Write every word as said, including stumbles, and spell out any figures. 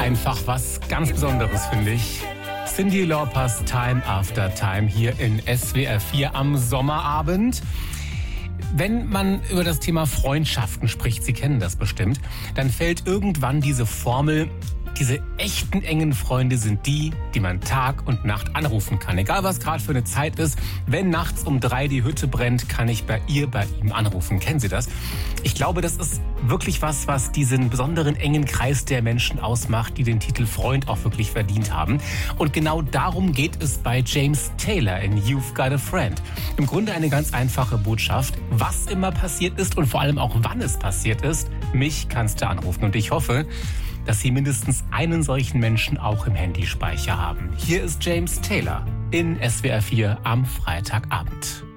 einfach was ganz Besonderes, finde ich. Cyndi Laupers Time After Time hier in S W R vier am Sommerabend. Wenn man über das Thema Freundschaften spricht, Sie kennen das bestimmt, dann fällt irgendwann diese Formel: Diese echten engen Freunde sind die, die man Tag und Nacht anrufen kann. Egal was gerade für eine Zeit ist, wenn nachts um drei die Hütte brennt, kann ich bei ihr, bei ihm anrufen. Kennen Sie das? Ich glaube, das ist wirklich was, was diesen besonderen engen Kreis der Menschen ausmacht, die den Titel Freund auch wirklich verdient haben. Und genau darum geht es bei James Taylor in You've Got a Friend. Im Grunde eine ganz einfache Botschaft. Was immer passiert ist und vor allem auch wann es passiert ist, mich kannst du anrufen. Und ich hoffe, dass Sie mindestens einen solchen Menschen auch im Handyspeicher haben. Hier ist James Taylor in S W R vier am Freitagabend.